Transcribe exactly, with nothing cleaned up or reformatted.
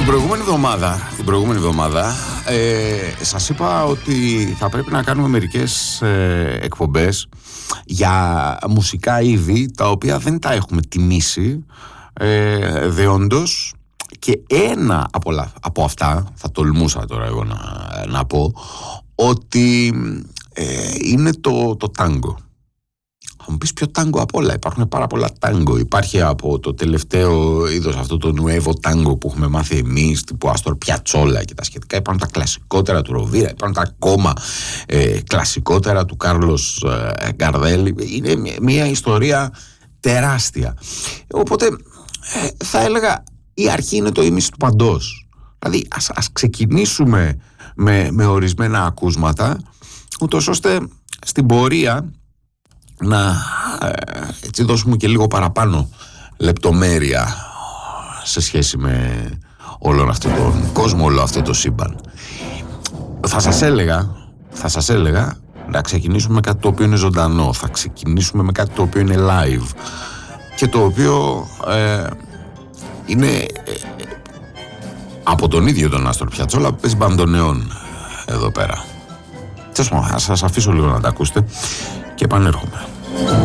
προηγούμενη εβδομάδα, την προηγούμενη εβδομάδα ε, σας είπα ότι θα πρέπει να κάνουμε μερικές ε, εκπομπές για μουσικά είδη τα οποία δεν τα έχουμε τιμήσει ε, δεόντως, και ένα από, από αυτά θα τολμούσα τώρα εγώ να, να πω ότι ε, είναι το, το τάγκο. Θα μου πεις ποιο τάγκο απ' όλα? Υπάρχουν πάρα πολλά τάγκο. Υπάρχει από το τελευταίο είδος, αυτό το νουέβο τάγκο που έχουμε μάθει εμείς, τύπου Άστορ Πιατσόλα και τα σχετικά. Υπάρχουν τα κλασικότερα του Ροβίρα, υπάρχουν τα ακόμα ε, κλασικότερα του Κάρλος ε, Γκαρδέλ. Είναι μια ιστορία τεράστια. Οπότε ε, θα έλεγα η αρχή είναι το ίμιση του παντός. Δηλαδή ας, ας ξεκινήσουμε με, με ορισμένα ακούσματα, ούτως ώστε στην πορεία να έτσι δώσουμε και λίγο παραπάνω λεπτομέρεια σε σχέση με όλον αυτόν τον κόσμο, όλο αυτό το σύμπαν. Θα σας έλεγα, θα σας έλεγα να ξεκινήσουμε με κάτι το οποίο είναι ζωντανό. Θα ξεκινήσουμε με κάτι το οποίο είναι live και το οποίο ε, είναι ε, από τον ίδιο τον Άστορ Πιατσόλα που παίζει μπαντονεόν εδώ πέρα. Θα σας αφήσω λίγο να τα ακούσετε και επανέρχομαι.